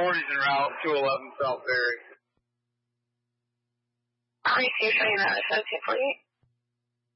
40's en route, 211 South Ferry. REC 29, 1748.